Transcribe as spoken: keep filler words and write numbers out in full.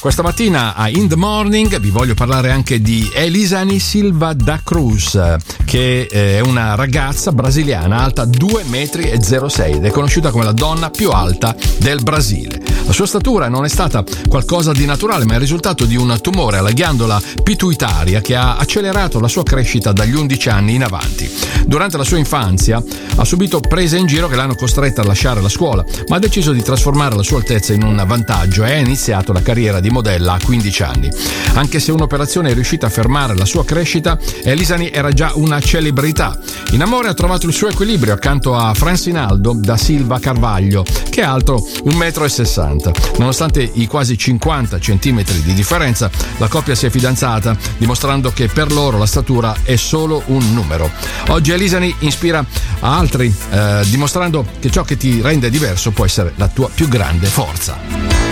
Questa mattina a In The Morning vi voglio parlare anche di Elisani Silva da Cruz, che è una ragazza brasiliana alta due metri e zero sei ed è conosciuta come la donna più alta del Brasile. La sua statura non è stata qualcosa di naturale, ma è il risultato di un tumore alla ghiandola pituitaria che ha accelerato la sua crescita dagli undici anni in avanti. Durante la sua infanzia ha subito prese in giro che l'hanno costretta a lasciare la scuola, ma ha deciso di trasformare la sua altezza in un vantaggio e ha iniziato la carriera di modella a quindici anni. Anche se un'operazione è riuscita a fermare la sua crescita, Elisani era già una celebrità. In amore ha trovato il suo equilibrio accanto a Francinaldo da Silva Carvalho, che è alto un metro e sessanta. Nonostante i quasi cinquanta centimetri di differenza, la coppia si è fidanzata, dimostrando che per loro la statura è solo un numero. Oggi Elisani ispira a altri, eh, dimostrando che ciò che ti rende diverso può essere la tua più grande forza.